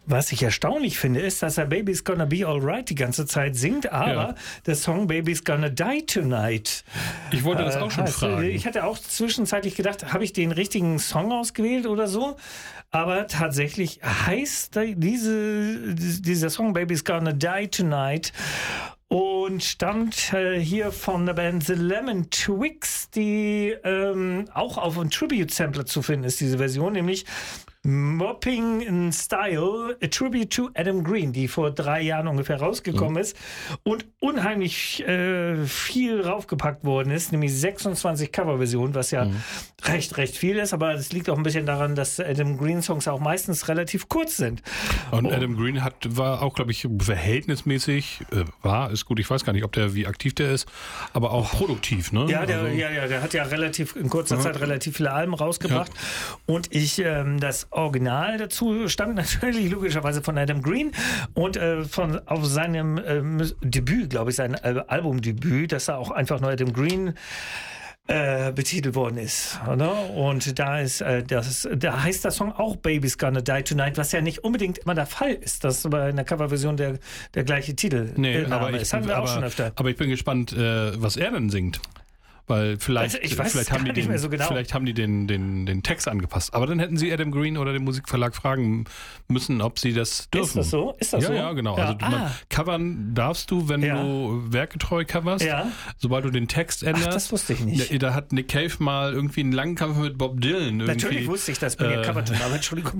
Was ich erstaunlich finde, ist, dass er Baby's Gonna Be Alright die ganze Zeit singt, aber der Song Baby's Gonna Die Tonight. Ich wollte das auch schon fragen. Ich hatte auch zwischenzeitlich gedacht, habe ich den richtigen Song ausgewählt oder so? Aber tatsächlich heißt dieser Song Baby's Gonna Die Tonight und stammt hier von der Band The Lemon Twigs, die auch auf einem Tribute-Sampler zu finden ist, diese Version, nämlich Mopping in Style, a Tribute to Adam Green, die vor 3 Jahren ungefähr rausgekommen ist und unheimlich viel raufgepackt worden ist, nämlich 26 Coverversionen, was ja recht viel ist, aber es liegt auch ein bisschen daran, dass Adam Green Songs auch meistens relativ kurz sind. Und Adam Green war auch, glaube ich, verhältnismäßig, ist gut, ich weiß gar nicht, wie aktiv der ist, aber auch produktiv, ne? Ja, der hat ja in kurzer Zeit relativ viele Alben rausgebracht und das Original dazu stammt natürlich logischerweise von Adam Green und auf seinem Debüt, glaube ich, sein Albumdebüt, das da auch einfach nur Adam Green betitelt worden ist. Oder? Und da heißt der Song auch Baby's Gonna Die Tonight, was ja nicht unbedingt immer der Fall ist, dass bei einer Coverversion der gleiche Titel ist. Haben wir auch schon öfter. Aber ich bin gespannt, was er denn singt. Weil vielleicht haben die den Text angepasst. Aber dann hätten sie Adam Green oder den Musikverlag fragen müssen, ob sie das dürfen. Ist das so? Ja, genau. Ja. Also covern darfst du, wenn du werketreu coverst. Ja. Sobald du den Text änderst. Ach, das wusste ich nicht. Da hat Nick Cave mal irgendwie einen langen Kampf mit Bob Dylan. Natürlich wusste ich das, bin ja Coverton, aber Entschuldigung.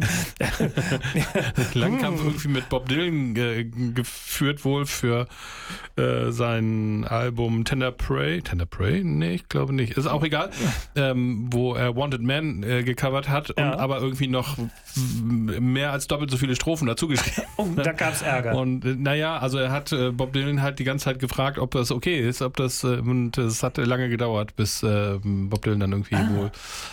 Langen Kampf irgendwie mit Bob Dylan geführt wohl für sein Album Tender Prey? Nee, ich glaube nicht. Ist auch egal. Wo er Wanted Man gecovert hat und aber irgendwie noch mehr als doppelt so viele Strophen dazu geschrieben. Da gab's Ärger. Und also er hat Bob Dylan halt die ganze Zeit gefragt, ob das okay ist, und es hat lange gedauert, bis Bob Dylan dann irgendwie wohl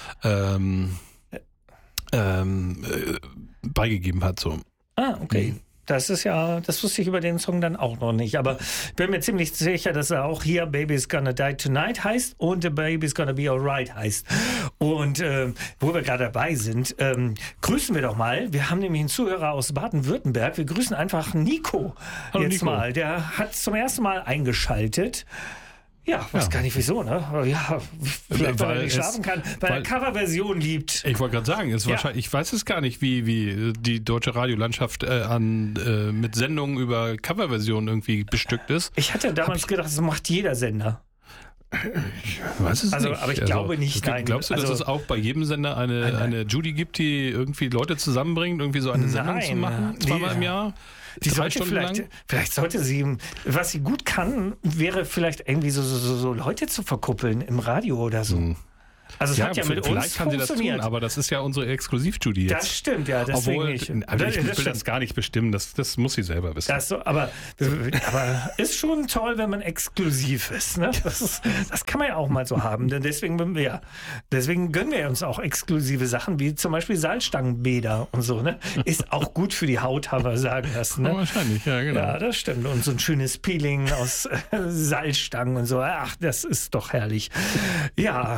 beigegeben hat. So. Okay. Das wusste ich über den Song dann auch noch nicht. Aber ich bin mir ziemlich sicher, dass er auch hier Baby's Gonna Die Tonight heißt und The Baby's Gonna Be Alright heißt. Und wo wir gerade dabei sind, grüßen wir doch mal. Wir haben nämlich einen Zuhörer aus Baden-Württemberg. Wir grüßen einfach Nico. Hallo, jetzt Nico. Mal. Der hat zum ersten Mal eingeschaltet. Ja, weiß gar nicht wieso, ne? Ja, vielleicht weil er nicht schlafen kann, weil er Coverversion liebt. Ich wollte gerade sagen, wahrscheinlich, ich weiß es gar nicht, wie die deutsche Radiolandschaft mit Sendungen über Coverversionen irgendwie bestückt ist. Ich hatte damals gedacht, das macht jeder Sender. Ich weiß es nicht. Aber ich glaube nicht, nein. Glaubst du, dass es auch bei jedem Sender eine Judy gibt, die irgendwie Leute zusammenbringt, irgendwie so eine Sendung zu machen? Zweimal im Jahr? Die sollte vielleicht sollte sie, was sie gut kann, wäre vielleicht irgendwie so Leute zu verkuppeln im Radio oder so. Also es hat ja mit uns vielleicht kann sie das tun, aber das ist ja unsere Exklusiv-Judy jetzt. Das stimmt, ja. Obwohl, ich will das gar nicht bestimmen, das muss sie selber wissen. Aber ist schon toll, wenn man exklusiv ist. Ne? Das kann man ja auch mal so haben. Denn deswegen gönnen wir uns auch exklusive Sachen, wie zum Beispiel Salzstangenbäder und so. Ne? Ist auch gut für die Haut, haben wir sagen lassen. Ne? Wahrscheinlich, ja, genau. Ja, das stimmt. Und so ein schönes Peeling aus Salzstangen und so. Ach, das ist doch herrlich. Ja.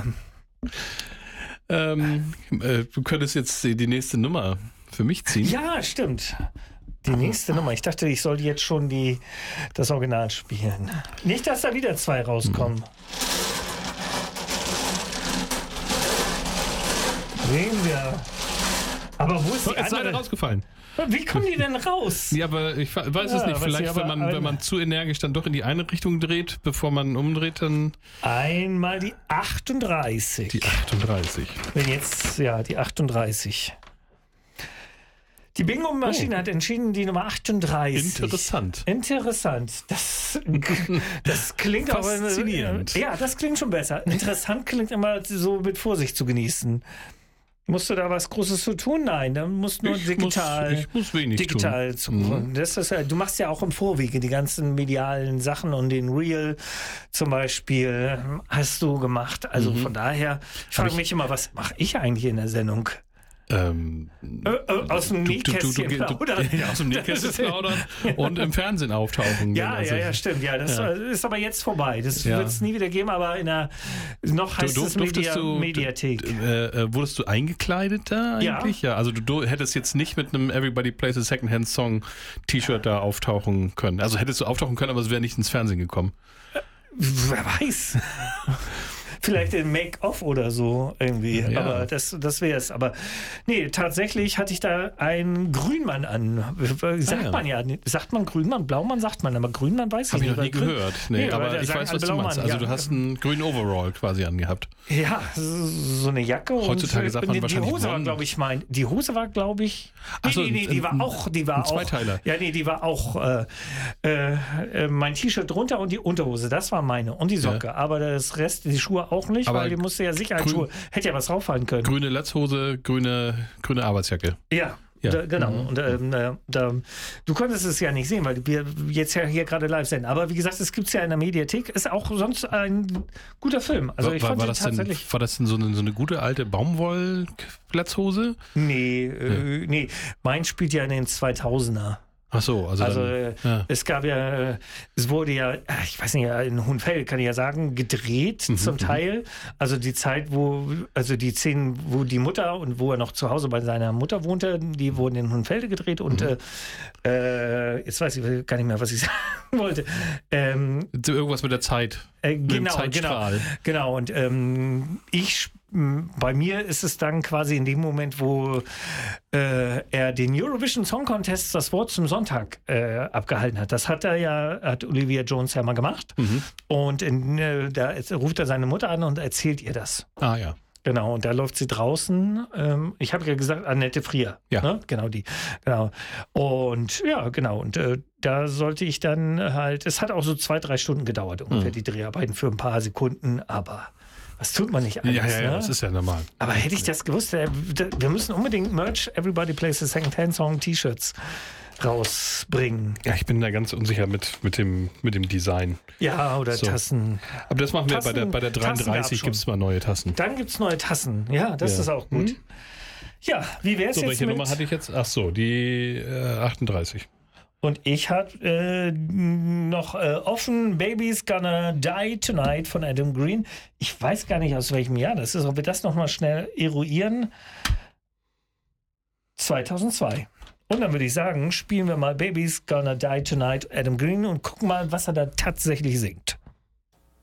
Du könntest jetzt die nächste Nummer für mich ziehen. Ja, stimmt. Die nächste Nummer. Ich dachte, ich sollte jetzt schon das Original spielen. Nicht, dass da wieder 2 rauskommen. Sehen wir. Aber wo ist die andere? Ist leider rausgefallen. Wie kommen die denn raus? Ja, aber ich weiß es nicht. Vielleicht, wenn man zu energisch dann doch in die eine Richtung dreht, bevor man umdreht, dann... Einmal die 38. Die 38. Wenn jetzt, die 38. Die Bingo-Maschine hat entschieden, die Nummer 38. Interessant. Das klingt auch... Faszinierend. Ja, das klingt schon besser. Interessant klingt immer so mit Vorsicht zu genießen. Musst du da was Großes zu tun? Nein, da musst du nur digital. Ich muss wenig digital tun. Das ist du machst ja auch im Vorwege die ganzen medialen Sachen und den Reel zum Beispiel hast du gemacht. Also von daher, ich frage mich immer, was mache ich eigentlich in der Sendung? aus dem Nähkästchen plaudern. Aus dem Nähkästchen plaudern und im Fernsehen auftauchen. Ja, stimmt. Ja, das ist aber jetzt vorbei. Das wird es nie wieder geben, aber noch heißt es Mediathek. Wurdest du eingekleidet da eigentlich? Ja. Also du hättest jetzt nicht mit einem Everybody Plays a Secondhand Song T-Shirt da auftauchen können. Also hättest du auftauchen können, aber es wäre nicht ins Fernsehen gekommen. Wer weiß. Vielleicht ein Make-off oder so irgendwie, aber das wäre es. Aber nee, tatsächlich hatte ich da einen Grünmann an. Sagt man Grünmann? Blaumann sagt man, aber Grünmann weiß ich nicht. Habe ich noch nie gehört. Nee, aber ich weiß, was du meinst. Also du hast einen grünen Overall quasi angehabt. Ja, so eine Jacke. Heutzutage sagt man wahrscheinlich die Hose war, glaube ich, die Hose war, glaube ich... Nee, die war auch... Ein Zweiteiler. Ja, nee, die war auch mein T-Shirt drunter und die Unterhose, das war meine. Und die Socke. Ja. Aber das Rest, die Schuhe auch nicht, aber weil die musste ja Sicherheitsschuhe, hätte ja was draufhalten können. Grüne Latzhose, grüne Arbeitsjacke. Ja. Genau. Und du konntest es ja nicht sehen, weil wir jetzt ja hier gerade live sind. Aber wie gesagt, es gibt es ja in der Mediathek. Ist auch sonst ein guter Film. Also ich fand tatsächlich. War das denn so eine gute alte Baumwoll-Latzhose? Nee. Mein spielt ja in den 2000er. Ach so, es gab es wurde ja, ich weiß nicht, in Hohenfeld kann ich ja sagen, gedreht zum Teil. Also die Zeit, die Szenen, wo die Mutter und wo er noch zu Hause bei seiner Mutter wohnte, die wurden in Hohenfelde gedreht und jetzt weiß ich gar nicht mehr, was ich sagen wollte. Irgendwas mit der Zeit. Genau. Und bei mir ist es dann quasi in dem Moment, wo er den Eurovision Song Contest das Wort zum Sonntag abgehalten hat. Das hat Olivia Jones ja mal gemacht. Und da ruft er seine Mutter an und erzählt ihr das. Ah ja. Genau, und da läuft sie draußen. Ich habe ja gesagt, Annette Frier. Ja. Ne? Genau, die. Genau. Und genau. Und da sollte ich dann halt, es hat auch so 2-3 Stunden gedauert, ungefähr die Dreharbeiten für ein paar Sekunden, aber was tut man nicht alles? Ja, das ist ja normal. Aber hätte ich das gewusst, wir müssen unbedingt Merch, Everybody Plays a Second-Hand Song T-Shirts rausbringen. Ja, ich bin da ganz unsicher mit dem Design. Ja, oder so. Tassen. Aber das machen wir bei der 33, gibt es mal neue Tassen. Dann gibt es neue Tassen. Ja, das ist auch gut. Ja, wie wäre es jetzt welche Nummer hatte ich jetzt? Ach so, die 38. Und ich habe noch offen Baby's Gonna Die Tonight von Adam Green. Ich weiß gar nicht, aus welchem Jahr das ist. Ob wir das nochmal schnell eruieren. 2002. Und dann würde ich sagen, spielen wir mal Baby's Gonna Die Tonight Adam Green und gucken mal, was er da tatsächlich singt.